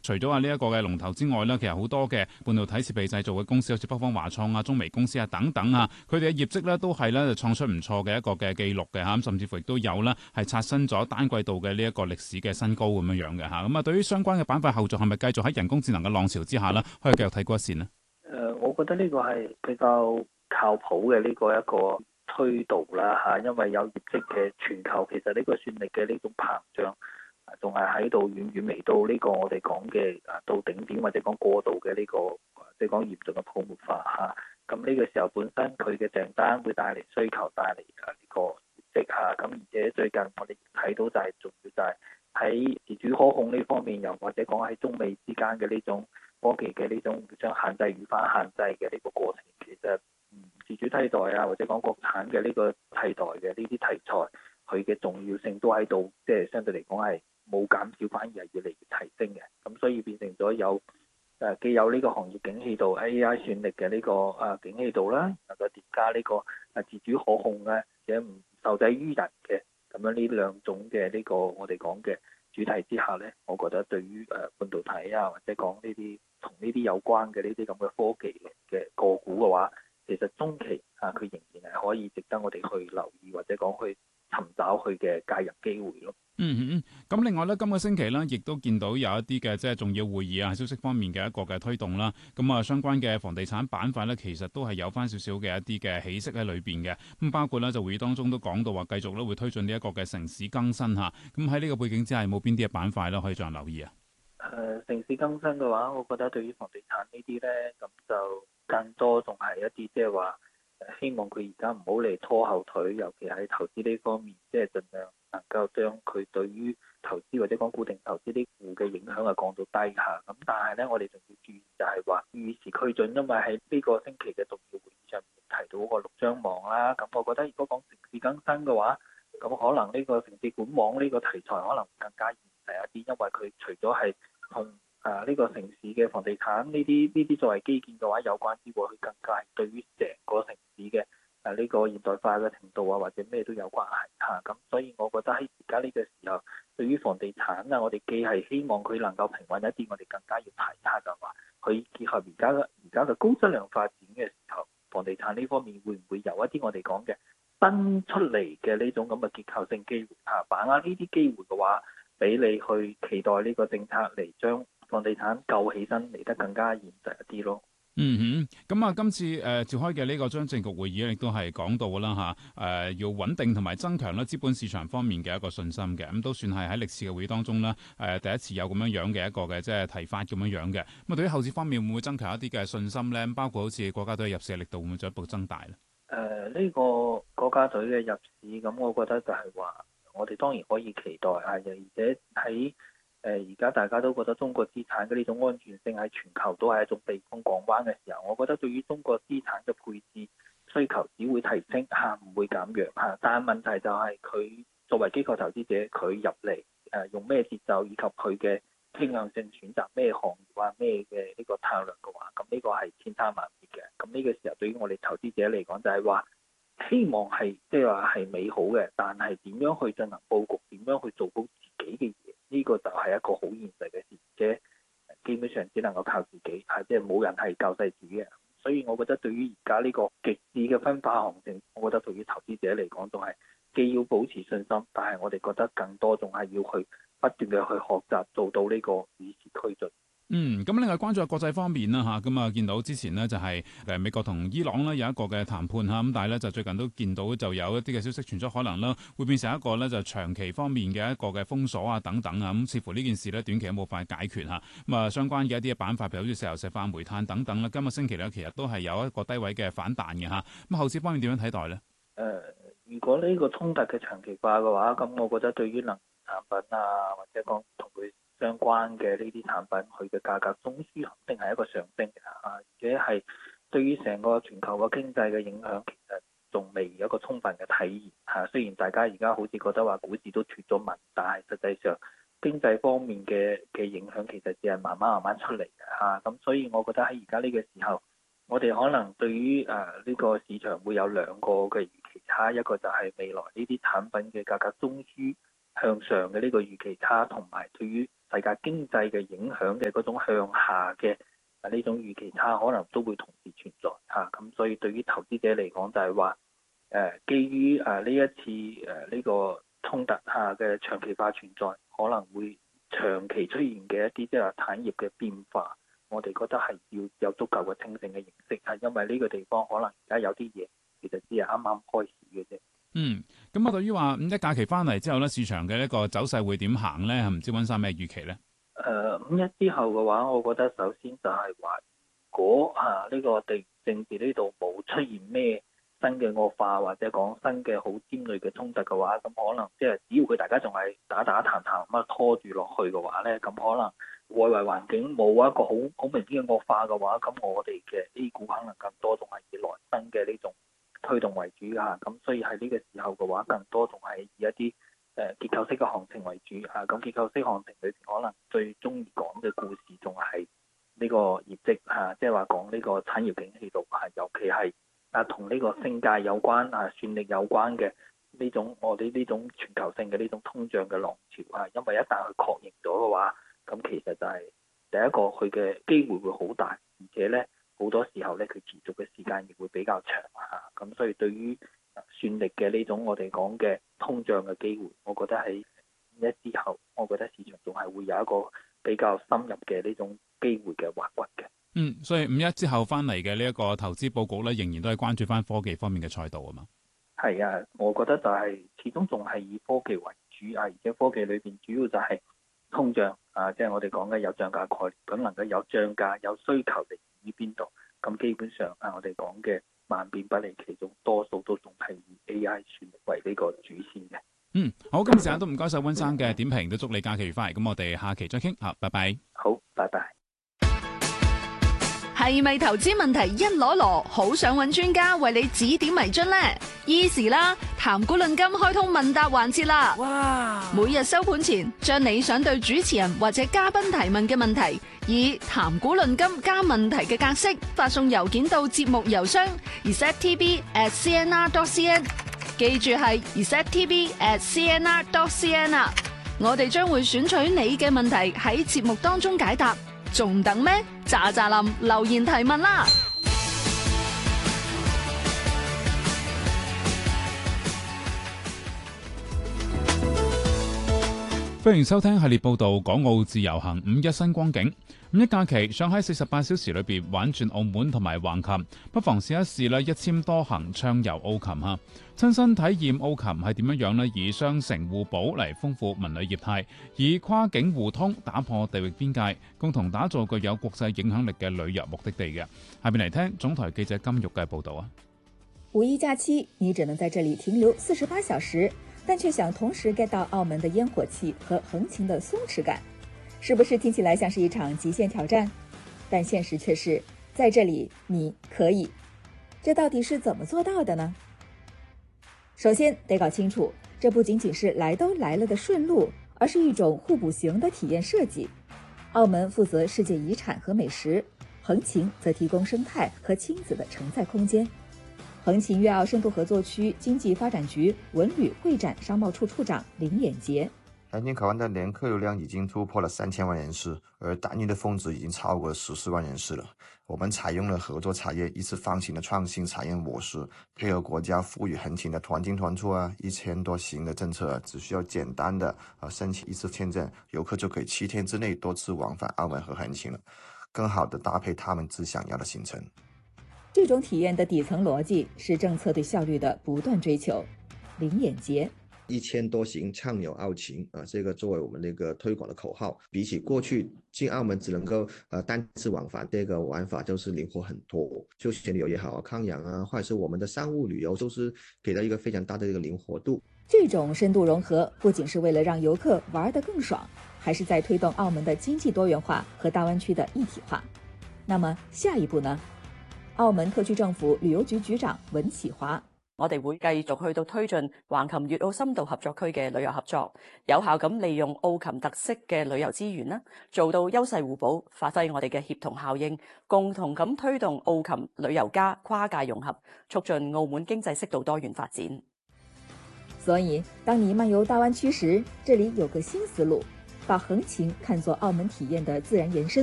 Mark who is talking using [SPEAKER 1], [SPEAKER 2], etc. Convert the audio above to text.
[SPEAKER 1] 除咗呢一個嘅龍頭之外咧，其實好多嘅半導體設備製造嘅公司，好似北方華創啊、中微公司啊等等啊，佢哋嘅業績咧都係咧創出唔錯嘅一個嘅記錄嘅嚇，甚至乎亦都有咧係刷新咗單季度嘅呢一個歷史嘅新高咁樣樣嘅嚇。咁啊，對於相關嘅板塊後續係咪繼續喺人工智能嘅浪潮之下咧，可以繼續睇高一線呢？
[SPEAKER 2] 我覺得呢個係比較靠譜嘅呢個一個推導啦嚇，因為有業績嘅全球，其實呢個算力嘅呢種膨脹仲係喺度，遠遠未到呢個我哋講嘅到頂點或者講過度嘅呢個即係講嚴重嘅泡沫化嚇。咁呢個時候本身佢嘅訂單會帶嚟需求，帶嚟呢個業績嚇。咁而且最近我哋睇到就係重要就係喺自主可控呢方面，又或者講喺中美之間嘅呢種科技嘅呢種將限制與反限制嘅呢個過程，其實自主替代啊，或者講國產嘅呢個替代嘅呢啲題材，佢嘅重要性都喺度，即係相對嚟講係冇減少，反而係越嚟越提升嘅。咁所以變成咗有既有呢個行業景氣度 AI 算力嘅呢個景氣度啦，能夠疊加呢個自主可控咧，而且唔受制於人嘅咁樣呢兩種嘅呢個我哋講嘅主題之下咧，我覺得對於半導體啊，或者講呢啲同呢啲有關嘅呢啲咁嘅科技嘅個股嘅話，其實中期佢仍然係可以值得我哋去留意，或者講去尋找佢嘅介入機會咯。
[SPEAKER 1] 咁另外咧，今個星期咧，亦都見到有一啲嘅即係重要會議啊、消息方面嘅一個嘅推動啦。咁啊，相關嘅房地產板塊咧，其實都係有翻少少嘅一啲嘅起色喺裏邊嘅。咁包括咧，就會議當中都講到話，繼續咧會推進呢一個嘅城市更新嚇。咁喺呢個背景之下，有冇邊啲嘅板塊咧可以再留意啊？
[SPEAKER 2] 城市更新嘅話，我覺得對於房地產呢啲咧，咁就更多仲係一啲即係話希望佢而家唔好嚟拖後腿，尤其喺投資呢方面，即係盡量能夠將佢對於投資或者講固定投資啲股嘅影響係降到低下。咁但係咧，我哋仲要注意就係話與時俱進，因為喺呢個星期嘅重要會議上面提到嗰個六張網啦。咁我覺得如果講城市更新嘅話，咁可能呢個城市管網呢個題材可能更加現實一啲，因為佢除咗係同呢個城市嘅房地產呢啲作為基建嘅話有關之外，佢更加係對於成個城市嘅呢個現代化嘅程度啊，或者咩都有關係嚇。咁所以我覺得喺而家呢個時候，對於房地產啊，我哋既係希望佢能夠平穩一啲，我哋更加要睇下就話佢結合而家嘅高質量發展嘅時候，房地產呢方面會唔會有一啲我哋講嘅新出嚟嘅呢種咁嘅結構性機會嚇？把握呢啲機會嘅話，俾你去期待呢個政策嚟將房地產救起身嚟得更加現實一啲咯。
[SPEAKER 1] 咁啊，今次召開嘅呢個將政局會議咧，亦都係講到啦嚇，要穩定同埋增強咧資本市場方面嘅一個信心嘅，咁都算係喺歷次嘅會議當中咧，第一次有咁樣嘅一個嘅即係提法咁樣嘅。咁啊，對於後市方面會唔會增強一啲嘅信心咧？包括好似國家隊入市嘅力度會唔會進一步增大咧？
[SPEAKER 2] 呢個國家隊嘅入市，咁我覺得就係話，我哋當然可以期待啊，而且喺而家大家都覺得中國資產嘅呢種安全性喺全球都係一種避風港灣嘅時候，我覺得對於中國資產嘅配置需求只會提升嚇，唔會減弱嚇。但係問題就係佢作為機構投資者，佢入嚟用咩節奏，以及佢嘅傾向性選擇咩行業啊咩嘅呢個策略嘅話，咁呢個係千差萬別嘅。咁呢個時候對於我哋投資者嚟講，就係話希望係即係話係美好嘅，但係點樣去進行佈局，點樣去做好自己嘅嘢，呢個就係一個好現實嘅事嘅。基本上只能夠靠自己，即係冇人係救世主嘅。所以我覺得對於而家呢個極致嘅分化行情，我覺得對於投資者嚟講，仲係既要保持信心，但係我哋覺得更多仲係要去不斷嘅去學習，做到呢個與時俱進。
[SPEAKER 1] 咁另外關注下國際方面啦嚇，咁啊見到之前呢，就係美國同伊朗呢有一個嘅談判嚇，咁但係咧就最近都見到就有一啲嘅消息傳出，可能啦會變成一個咧就長期方面嘅一個嘅封鎖啊等等啊，咁似乎呢件事咧短期都冇法解決嚇，咁啊相關嘅一啲嘅板塊，譬如好似石油石化、煤炭等等啦，今個星期咧其實都係有一個低位嘅反彈嘅嚇，咁後市方面點樣睇待咧？
[SPEAKER 2] 如果呢個衝突嘅長期化嘅話，咁我覺得對於能源產品啊，或者講同佢相關嘅呢啲產品，佢嘅價格終於肯定係一個上升嘅而且係對於成個全球嘅經濟嘅影響，其實仲未有一個充分嘅體現嚇。雖然大家而家好似覺得話股市都脫咗紋，但係實際上經濟方面嘅影響其實只係慢慢出嚟嘅嚇。咁所以我覺得喺而家呢個時候，我哋可能對於呢個市場會有兩個嘅預期差，一個就係未來呢啲產品嘅價格終於向上嘅呢個預期差，同埋對於實世界經濟嘅影響嘅嗰種向下嘅呢種預期差，可能都會同時存在嚇。咁所以對於投資者嚟講，就係話基於呢一次呢個衝突下嘅長期化存在，可能會長期出現嘅一啲即係產業嘅變化，我哋覺得係要有足夠嘅清醒嘅認識，係因為呢個地方可能而家有啲嘢其實只係啱啱開始嘅啫。
[SPEAKER 1] 咁對於話五一假期翻嚟之後咧，市場嘅一個走勢會點行咧？唔知溫生咩預期咧？
[SPEAKER 2] 五一之後嘅話，我覺得首先就係話，如果呢個地緣政治呢度冇出現咩新嘅惡化，或者講新嘅好尖銳嘅衝突嘅話，咁可能即係只要佢大家仲係打談咁樣拖住落去嘅話咧，咁可能外圍環境冇一個好明顯嘅惡化嘅話，咁我哋嘅 A 股可能更多仲係以來新嘅呢種推動為主嚇。咁所以喺呢個時候嘅話，更多仲係以一啲結構式嘅行情為主嚇。咁結構式行情裏邊可能最中意講嘅故事仲係呢個業績嚇，即係話講呢個產業景氣度嚇，尤其係同呢個升價有關算力有關嘅呢種我哋呢種全球性嘅呢種通脹嘅浪潮啊，因為一旦佢確認咗嘅話，咁其實就係第一個佢嘅機會會好大，而且咧好多時候咧佢持續嘅時間亦會比較長嚇，咁所以對於算力嘅呢種我哋講嘅通脹嘅機會，我覺得喺五一之後，我覺得市場仲係會有一個比較深入嘅呢種機會嘅挖掘嘅。
[SPEAKER 1] 所以五一之後翻嚟嘅呢一個投資佈局咧，仍然都係關注翻科技方面嘅賽道啊嘛。
[SPEAKER 2] 係啊，我覺得就係始終仲係以科技為主而且科技裏邊主要就係通脹即係我哋講嘅有漲價概念，咁能夠有漲價有需求嚟於邊度？咁基本上我哋講嘅萬變不離其宗，多數都仲係以 AI 算力為呢個主線嘅。
[SPEAKER 1] 好，今日時間都唔該晒溫生嘅點評，都祝你假期愉快。咁我哋下期再傾，拜拜。
[SPEAKER 2] 好，拜拜。
[SPEAKER 3] 係咪投資問題一籮籮，好想揾專家為你指點迷津呢？ Easy 啦，談股論金開通問答環節啦！哇！每日收盤前，將你想對主持人或者嘉賓提問嘅問題，以談股論金加問題嘅格式發送郵件到節目郵箱 receptv@cnr.cn， 記住係 receptv@cnr.cn 啊！我哋將會選取你嘅問題喺節目當中解答。仲等咩？喳喳林留言提問啦！
[SPEAKER 1] 歡迎收聽系列報道，港澳自由行五一新光景。五一假期想喺48小時裏邊玩轉澳門同埋橫琴，不妨試一試啦！一簽多行暢遊澳琴嚇，親身體驗澳琴係點樣樣呢？以雙城互補嚟豐富文旅業態，以跨境互通打破地域邊界，共同打造具有國際影響力嘅旅遊目的地嘅。下邊嚟聽總台記者金玉嘅報導啊！
[SPEAKER 4] 五一假期你只能在這裡停留48小時，但卻想同時 get 到澳門的煙火氣和橫琴的鬆弛感，是不是聽起來像是一場極限挑戰？但現實卻是，在這裡你可以。這到底是怎麼做到的呢？首先得搞清楚，這不僅僅是來都來了的順路，而是一種互補型的體驗設計。澳門負責世界遺產和美食，橫琴則提供生態和親子的承載空間。橫琴粵澳深度合作區經濟發展局文旅會展商貿處處長林衍傑：
[SPEAKER 5] 橫琴口岸的年客流量已經突破了3000萬人次，而單日的峰值已經超過14萬人次了。我們採用了合作產業一次放行的創新產業模式，配合國家賦予橫琴的團進團出1000多行的政策，只需要簡單的申請一次簽證，遊客就可以7天之內多次往返澳門和橫琴了，更好的搭配他們自想要的行程。
[SPEAKER 4] 這種體驗的底層邏輯是政策對效率的不斷追求。林衍傑
[SPEAKER 6] 1000多行暢遊澳琴這個作為我們那個推廣的口號，比起過去進澳門只能夠單次往返，這個玩法就是靈活很多。休閒旅遊也好，康養或者是我們的商務旅遊，都是給到一個非常大的一個靈活度。
[SPEAKER 4] 這種深度融合不僅是為了讓遊客玩得更爽，還是在推動澳門的經濟多元化和大灣區的一體化。那麼下一步呢？澳門特區政府旅遊局局長文啟華：
[SPEAKER 7] 我哋會繼續去到推進橫琴粵澳深度合作區嘅旅遊合作，有效咁利用澳琴特色嘅旅遊資源啦，做到優勢互補，發揮我哋嘅協同效應，共同咁推動澳琴旅遊加跨界融合，促進澳門經濟適度多元發展。
[SPEAKER 4] 所以，當你漫遊大灣區時，這裡有個新思路。 把横琴看作澳门体验的自然延伸。